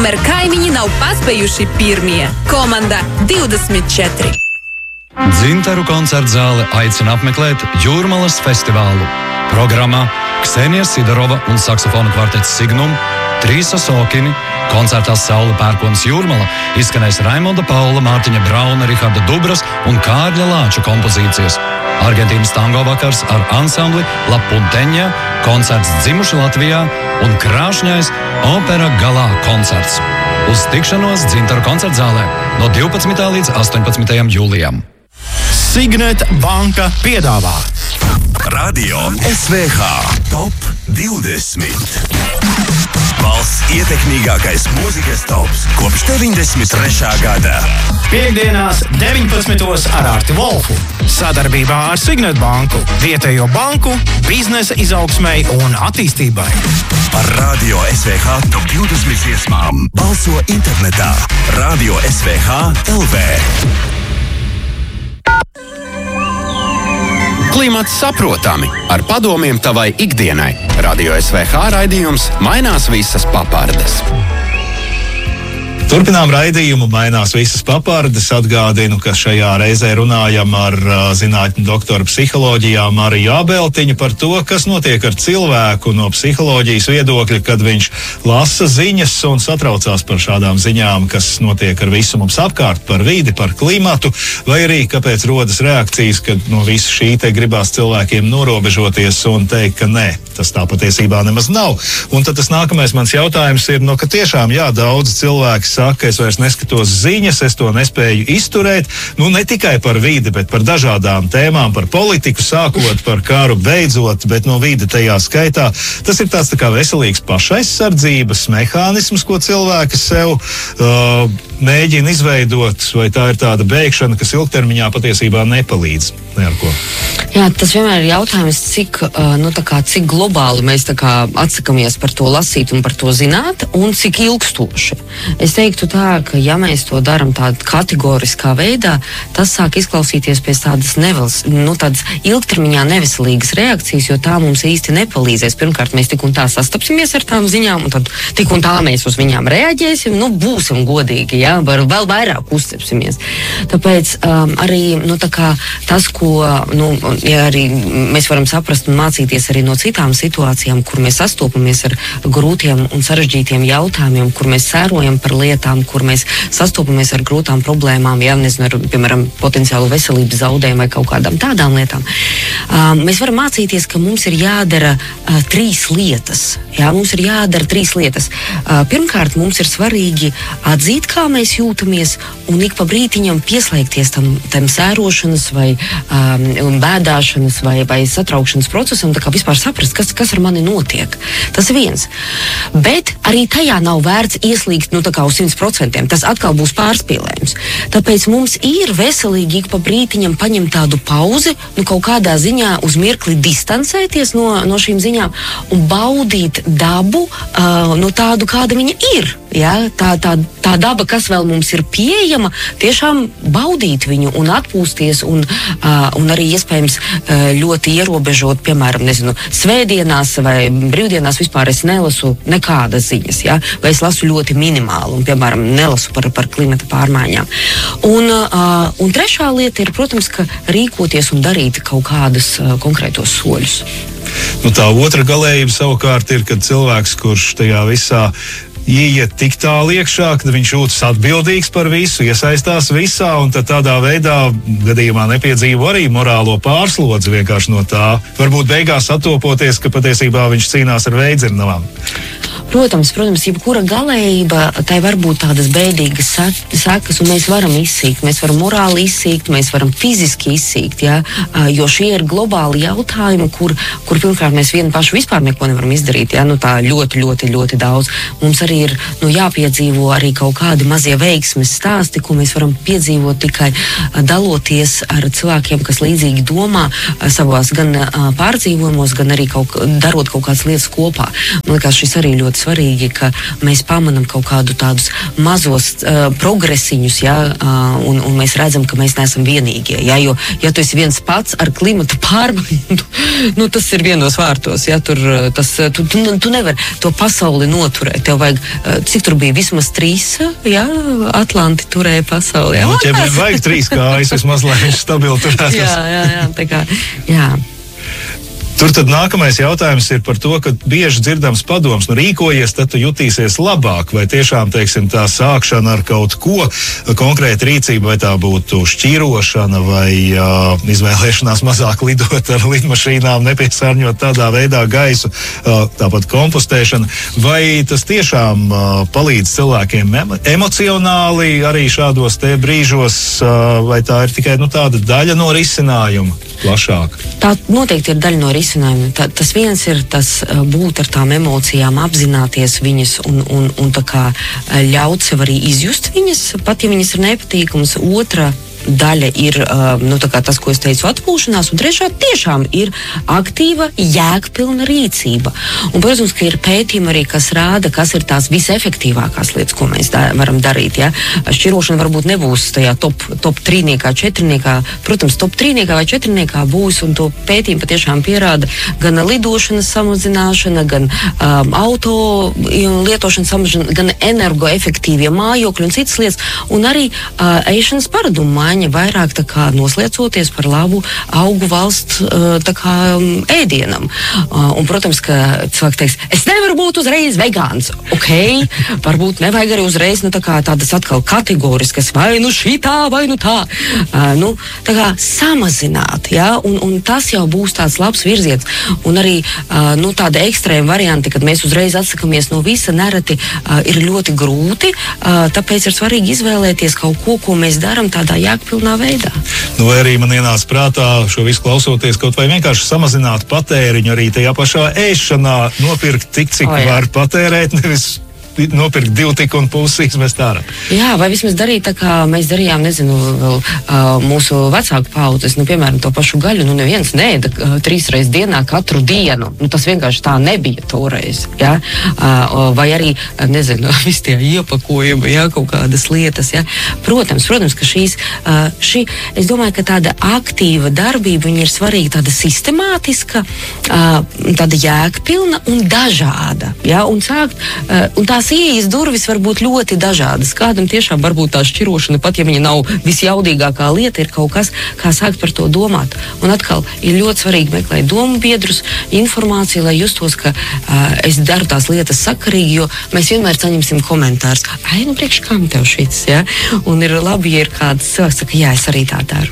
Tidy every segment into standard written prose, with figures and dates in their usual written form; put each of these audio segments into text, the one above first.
kamēr kaimiņi nav paspējuši pirmie. Komanda 24. Dzintaru koncertzāle aicina apmeklēt Jūrmalas festivālu. Programmā Ksenija Sidorova un saksofona kvartets Signum, Trīsa Sokini, koncertā Saule Pērkonas Jūrmala izskanēs Raimonda Paula, Mārtiņa Brauna, Riharda Dubras un Kārļa Lāča kompozīcijas. Argentīnas tango vakars ar ansambli La Punteņa, koncerts Dzimuši Latvijā un krāšņais opera galā koncerts. Uz tikšanos Dzintaru koncertzālē no 12. līdz 18. jūlijam. Signet banka piedāvā Radio SVH Top 20. Valsts ietekmīgākais mūzikas tops kopš 93. gada. Piektdienās 19. ar Arti Volfu. Sadarbībā ar Signet banku, vietējo banku, biznesa izaugsmei un attīstībai. Par Radio SVH Top 20 dziesmām balso internetā Radio SVH LV. Klimats saprotami, ar padomiem tavai ikdienai. Radio SVH raidījums Mainās visas papardes. Turpinām raidījumu Mainās visas papardes. Atgādinu, ka šajā reizē runājam ar zinātņu doktoru psiholoģijā Mariju Ābeltiņu par to, kas notiek ar cilvēku no psiholoģijas viedokļa, kad viņš lasa ziņas un satraucās par šādām ziņām, kas notiek ar visu mums apkārt, par vidi, par klimatu, vai arī kāpēc rodas reakcijas, kad no visa šī te gribās cilvēkiem norobežoties un teikt, ka nē, tas tā patiesībā nemaz nav. Un tad tas nākamais mans jautājums ir, ka tiešām, jā, daudz cilvēki saka, es vairs neskatos ziņas, es to nespēju izturēt, ne tikai par vidi, bet par dažādām tēmām, par politiku sākot, par karu beidzot, bet no vidi tajā skaitā. Tas ir tāds tā kā veselīgs pašaizsardzības mehānisms, ko cilvēki sev mēģina izveidot, vai tā ir tāda bēgšana, kas ilgtermiņā patiesībā nepalīdz ne ar ko. Jā, tas vienmēr ir jautājums, cik globāli mēs atsakamies par to lasīt un par to zināt, un cik ilgstoši. Es teiktu tā, ka ja mēs to daram tādā kategoriskā veidā, tas sāk izklausīties pēc tādas ilgtermiņā neveselīgas reakcijas, jo tā mums īsti nepalīdzēs. Pirmkārt, mēs tik un tā sastapsimies ar tām ziņām, un tad tik un tā mēs uz viņām reaģēsim, būsim godīgi, jā, vēl vairāk uzcepsimies. Tāpēc arī tas, ko ja arī mēs varam saprast un mācīties arī no citām situācijām, kur mēs sastopamies ar grūtiem un sarežģītiem jautājumiem, kur mēs sērojam par lietām, kur mēs sastopamies ar grūtām problēmām, ja nezinu, ar, piemēram, potenciālu veselības zaudējumu vai kaut kādām tādām lietām. Mēs varam mācīties, ka mums ir jādara 3 lietas. Jā, mums ir jādara 3 lietas. Pirmkārt, mums ir svarīgi atzīt, kā mēs jūtamies, un ik pa brītiņam pieslēgties tam sērošanas vai bēdāšanas vai satraukšanas procesam, tā kā vispār saprast, kas ar mani notiek. Tas ir viens. Bet arī tajā nav vērts ieslīgt uz 100%. Tas atkal būs pārspīlējums. Tāpēc mums ir veselīgi ik pa brītiņam paņemt tādu pauzi, kaut kādā ziņā uz mirkli distancēties no šīm ziņām un baudīt dabu tādu, kāda viņa ir. Ja? Tā daba, kas vēl mums ir pieejama, tiešām baudīt viņu un atpūsties un arī iespējams ļoti ierobežot, piemēram, svētdienās vai brīvdienās vispār es nelasu nekādas ziņas, ja? Vai es lasu ļoti minimāli un, piemēram, nelasu par klimata pārmaiņām. Un trešā lieta ir, protams, ka rīkoties un darīt kaut kādus konkrētos soļus. Tā otra galējība savukārt ir, kad cilvēks, kurš tajā visā ieiet tik tālu iekšā, ka viņš jūtas atbildīgs par visu, iesaistās visā un tad tādā veidā gadījumā nepiedzīvo arī morālo pārslodzi vienkārši no tā. Varbūt beigās attopoties, ka patiesībā viņš cīnās ar veidzirnavām. Protams, jebkura galējība, tai var būt tādas bēdīgas sekas, un mēs varam izsīkt, mēs varam morāli izsīkt, mēs varam fiziski izsīkt, ja? Jo šie ir globāli jautājumi, kur pirmkārt mēs vieni paši vispār neko nevaram izdarīt, ja? Tā ļoti, ļoti, ļoti daudz. Mums arī ir jāpiedzīvo arī kaut kādi mazie veiksmes stāsti, ko mēs varam piedzīvot tikai daloties ar cilvēkiem, kas līdzīgi domā savās gan pārdzīvojumos, gan arī darot kaut kādas lietas kopā. Man liekas, šis arī ļoti ļoti svarīgi, ka mēs pamanam kaut kādu tādus mazos progresiņus, ja, un mēs redzam, ka mēs neesam vienīgie. Ja, jo, ja tu esi viens pats ar klimata pārmaiņu, nu, tas ir vienos vārtos. Ja, tu nevari to pasauli noturēt. Tev vajag, cik tur bija, vismaz 3, ja, Atlanti turēja pasauli. Ja. Nu, ķēpiem vajag 3 kājas, vismaz, lai viņš stabili turētos. Jā, tā kā, jā. Tur tad nākamais jautājums ir par to, ka bieži dzirdams padoms, rīkojies, tad tu jutīsies labāk, vai tiešām, teiksim, tā sākšana ar kaut ko, konkrēta rīcība, vai tā būtu šķirošana, vai izvēlēšanās mazāk lidot ar lidmašīnām, nepiesārņot tādā veidā gaisu, tāpat kompostēšana, vai tas tiešām palīdz cilvēkiem emocionāli arī šādos te brīžos, vai tā ir tikai tāda daļa no risinājuma plašāk? Tā noteikti ir daļa no risinājuma. Tas viens ir tas būt ar tām emocijām, apzināties viņas un tā kā ļaut sev arī izjust viņas, pat ja viņas ir nepatīkamas. Otra daļa ir tas, ko es teicu, atpūšanās, un trešā tiešām ir aktīva, jēgpilna rīcība. Un, protams, ka ir pētījumi arī, kas rāda, kas ir tās visefektīvākās lietas, ko mēs varam darīt. Ja? Šķirošana varbūt nebūs tajā top 3, 4. Protams, top 3 vai 4 būs, un to pētījumi patiešām pierāda gan lidošanas samazināšana, gan auto lietošanas samazināšana, gan energoefektīvie mājokļi un citas lietas, un arī ēšanas paradumu maiņa, vairāk tā kā nosliecoties par labu augu valsts ēdienam. Un, protams, ka cilvēki teiks, es nevaru būt uzreiz vegāns. Ok, varbūt nevajag arī uzreiz tādas atkal kategoriskas, vai nu šitā, vai nu tā. Tā kā samazināt, ja? Un tas jau būs tāds labs virziens. Un arī tāda ekstrēma varianti, kad mēs uzreiz atsakamies no visa, nereti ir ļoti grūti, tāpēc ir svarīgi izvēlēties kaut ko, ko mēs darām tādā jēgpilnā veidā. Vai arī man ienāca prātā, šo visu klausoties, kaut vai vienkārši samazināt patēriņu arī tajā pašā ēšanā, nopirkt tik, cik var patērēt, nevis nopirkt 2,5 izmest ārā. Jā, vai vismaz darīt tā, kā mēs darījām, nezinu, vēl mūsu vecāku paudzes, piemēram, to pašu gaļu, neviens neēda 3 reizes dienā katru dienu. Tas vienkārši tā nebija toreiz. Ja? Vai arī, nezinu, visi tie iepakojumi, ja? Kaut kādas lietas. Ja? Protams, ka es domāju, ka tāda aktīva darbība, viņa ir svarīga, tāda sistemātiska, tāda jēgpilna un dažāda. Ja? Un tās ieejas durvis var būt ļoti dažādas. Kādam tiešām varbūt tā šķirošana, pat ja viņa nav visjaudīgākā lieta, ir kaut kas, kā sākt par to domāt. Un atkal ir ļoti svarīgi meklēt domu biedrus, informāciju, lai justos, ka es daru tās lietas sakarīgi, jo mēs vienmēr saņemsim komentārus. Priekš kam tev šits, ja? Un ir labi, ja ir kāds cilvēks, saka, jā, es arī tā daru.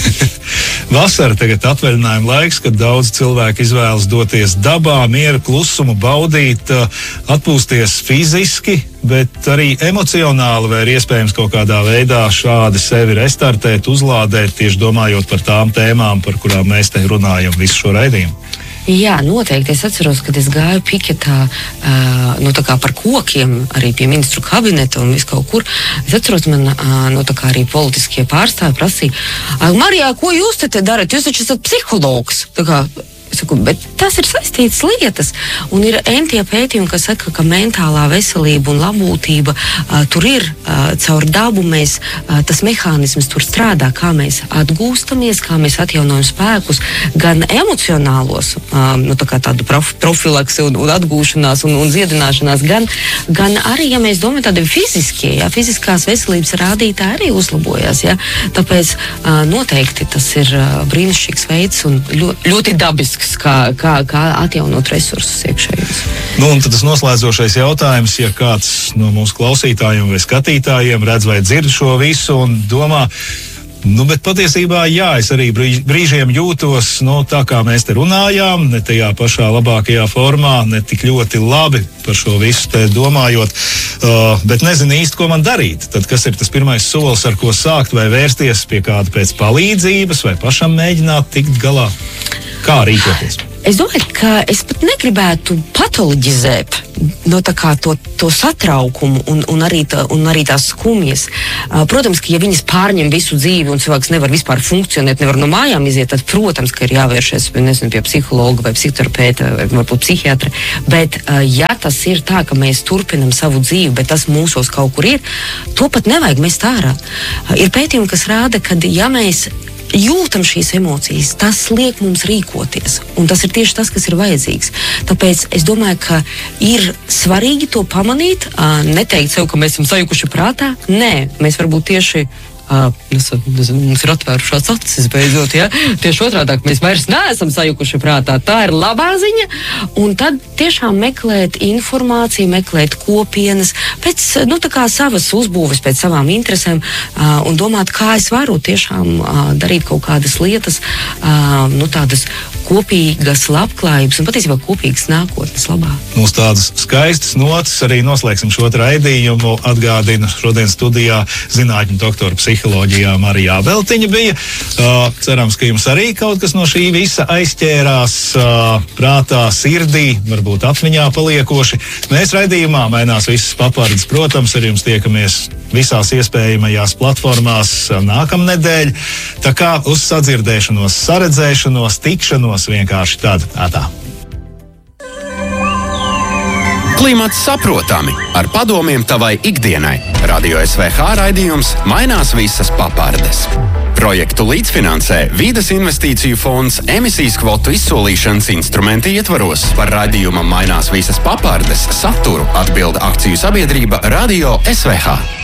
Vasara tagad atvaļinājuma laiks, kad daudz cilvēku izvēlas doties dabā, mieru, klusumu, baudīt, atpūsties fiziski, bet arī emocionāli, vai ir iespējams kaut kādā veidā šādi sevi restartēt, uzlādēt, tieši domājot par tām tēmām, par kurām mēs te runājam visu šo raidījumu. Jā, noteikti. Es atceros, kad es gāju piketā par kokiem, arī pie ministru kabineta un visu kaut kur. Es atceros, man arī politiskie pārstāvi prasīja, Marijā, ko jūs te darat? Jūs taču esat psihologs. Es saku, bet tas ir saistītas lietas. Un ir entie pētījumi, kas saka, ka mentālā veselība un labklājība tur ir caur dabu. Tas mehānisms tur strādā, kā mēs atgūstamies, kā mēs atjaunojam spēkus, gan emocionālos, tādu profilaksi un atgūšanās un dziedināšanās, gan arī, ja mēs domājam, tādi fiziskie, ja, fiziskās veselības rādītāji arī uzlabojas. Ja. Tāpēc noteikti tas ir brīnišķīgs veids un ļoti dabisks. Kā atjaunot resursus iekšējos. Un tad tas noslēdzošais jautājums, ja kāds no mūsu klausītājiem vai skatītājiem redz vai dzird šo visu un domā, bet patiesībā, jā, es arī brīžiem jūtos, tā kā mēs te runājām, ne tajā pašā labākajā formā, ne tik ļoti labi par šo visu te domājot, bet nezinu īsti, ko man darīt. Tad kas ir tas pirmais solis, ar ko sākt, vai vērsties pie kāda pēc palīdzības, vai pašam mēģināt tikt galā? Kā rīkoties? Es domāju, ka es pat negribētu patoloģizēt to satraukumu un arī tās skumjas. Protams, ka ja viņas pārņem visu dzīvi un cilvēks nevar vispār funkcionēt, nevar no mājām iziet, tad, protams, ka ir jāvēršies pie psihologa vai psihoterapeita vai varbūt psihiatra. Bet, ja tas ir tā, ka mēs turpinam savu dzīvi, bet tas mūsos kaut kur ir, to pat nevajag mest ārā. Ir pētījumi, kas rāda, ka ja mēs jūtam šīs emocijas, tas liek mums rīkoties. Un tas ir tieši tas, kas ir vajadzīgs. Tāpēc es domāju, ka ir svarīgi to pamanīt, neteikt sev, ka mēs esam sajukuši prātā. Nē, mēs varbūt tieši mums ir atvērušās acis beidzot, ja? Tieši otrādāk, mēs vairs neesam sajukuši prātā. Tā ir labā ziņa. Un tad tiešām meklēt informāciju, meklēt kopienas pēc savas uzbūves, pēc savām interesēm un domāt, kā es varu tiešām darīt kaut kādas lietas, tādas kopīgas labklājības un patiesībā kopīgas nākotnes labā. Mums tādas skaistas notis arī noslēgsim šo raidījumu. Atgādinu, šodien studijā zinātņu doktora psiholoģijā Marija Jābeltiņa bija. Cerams, ka jums arī kaut kas no šī visa aizķērās prātā, sirdī, varbūt atmiņā paliekoši. Mēs raidījumā mainās visas papardes. Protams, ar jums tiekamies visās iespējamajās platformās nākamnedēļ. Tā kā uz sadzirdēšanos, saredzēšanos, tikšanos vienkārši tad. Atā. Klimats saprotami ar padomiem tavai ikdienai. Radio SVH raidījums mainās visas papardes. Projektu līdzfinansē Vides investīciju fonds emisijas kvotu izsolīšanas instrumenti ietvaros. Par raidījumam mainās visas papardes saturu atbilda akciju sabiedrība Radio SVH.